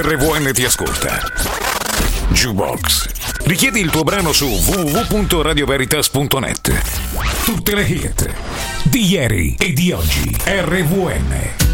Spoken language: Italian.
RVN ti ascolta. Jukebox. Richiedi il tuo brano su www.radioveritas.net. Tutte le hit di ieri e di oggi. RVN.